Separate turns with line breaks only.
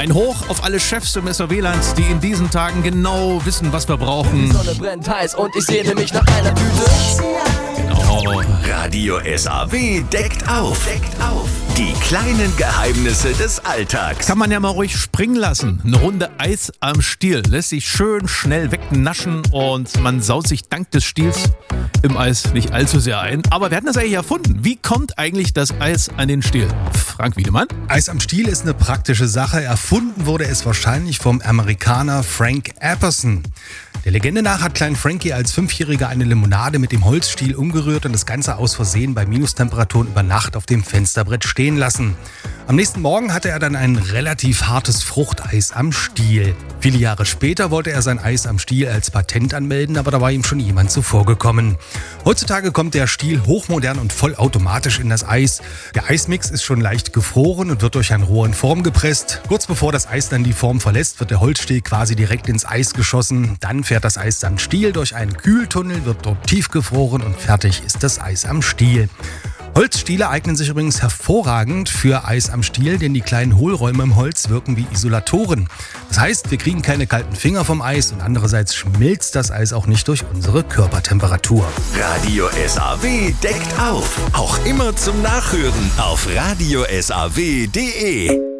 Ein Hoch auf alle Chefs im SAW-Land, die in diesen Tagen genau wissen, was wir brauchen.
Die Sonne brennt heiß und ich sehne mich nach einer Tüte.
Genau.
Radio SAW deckt auf. Die kleinen Geheimnisse des Alltags.
Kann man ja mal ruhig springen lassen. Eine Runde Eis am Stiel. Lässt sich schön schnell wegnaschen und man saut sich dank des Stiels im Eis nicht allzu sehr ein. Aber wir hatten das eigentlich erfunden. Wie kommt eigentlich das Eis an den Stiel? Frank Wiedemann?
Eis am Stiel ist eine praktische Sache. Erfunden wurde es wahrscheinlich vom Amerikaner Frank Apperson. Der Legende nach hat Klein Frankie als 5-Jähriger eine Limonade mit dem Holzstiel umgerührt und das Ganze aus Versehen bei Minustemperaturen über Nacht auf dem Fensterbrett stehen lassen. Am nächsten Morgen hatte er dann ein relativ hartes Fruchteis am Stiel. Viele Jahre später wollte er sein Eis am Stiel als Patent anmelden, aber da war ihm schon jemand zuvorgekommen. Heutzutage kommt der Stiel hochmodern und vollautomatisch in das Eis. Der Eismix ist schon leicht gefroren und wird durch ein Rohr in Form gepresst. Kurz bevor das Eis dann die Form verlässt, wird der Holzstiel quasi direkt ins Eis geschossen. Dann fährt das Eis am Stiel durch einen Kühltunnel, wird dort tiefgefroren und fertig ist das Eis am Stiel. Holzstiele eignen sich übrigens hervorragend für Eis am Stiel, denn die kleinen Hohlräume im Holz wirken wie Isolatoren. Das heißt, wir kriegen keine kalten Finger vom Eis und andererseits schmilzt das Eis auch nicht durch unsere Körpertemperatur.
Radio SAW deckt auf. Auch immer zum Nachhören auf radiosaw.de.